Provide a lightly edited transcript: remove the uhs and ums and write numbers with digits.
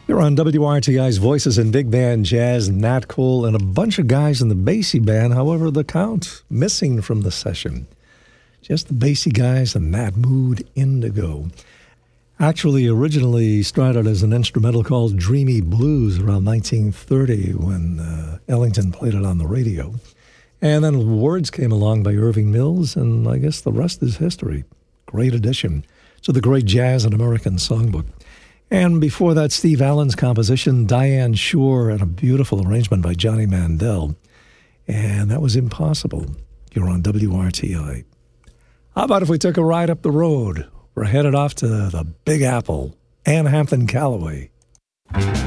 You're on WRTI's Voices in Big Band Jazz, Nat Cole, and a bunch of guys in the Basie band. However, the count missing from the session. Just the Basie guys and that mood indigo. Actually, originally started as an instrumental called Dreamy Blues around 1930 when Ellington played it on the radio. And then words came along by Irving Mills, and I guess the rest is history. Great addition to the great Jazz and American Songbook. And before that, Steve Allen's composition, Diane Shore, and a beautiful arrangement by Johnny Mandel. And that was Impossible. You're on WRTI. How about if we took a ride up the road? We're headed off to the Big Apple, Ann Hampton Callaway.